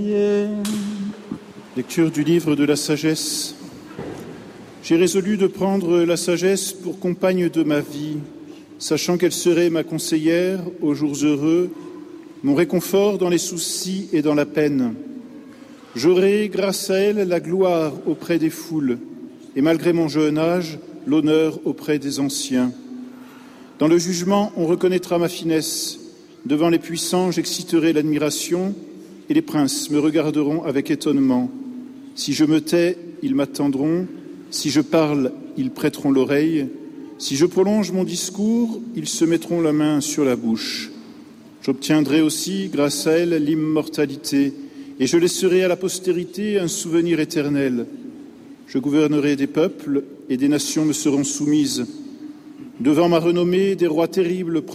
Lecture du livre de la sagesse. J'ai résolu de prendre la sagesse pour compagne de ma vie, sachant qu'elle serait ma conseillère aux jours heureux, mon réconfort dans les soucis et dans la peine. J'aurai, grâce à elle, la gloire auprès des foules, et malgré mon jeune âge, l'honneur auprès des anciens. Dans le jugement, on reconnaîtra ma finesse. Devant les puissants, j'exciterai l'admiration, et les princes me regarderont avec étonnement. Si je me tais, ils m'attendront. Si je parle, ils prêteront l'oreille. Si je prolonge mon discours, ils se mettront la main sur la bouche. J'obtiendrai aussi, grâce à elle, l'immortalité, et je laisserai à la postérité un souvenir éternel. Je gouvernerai des peuples, et des nations me seront soumises. Devant ma renommée, des rois terribles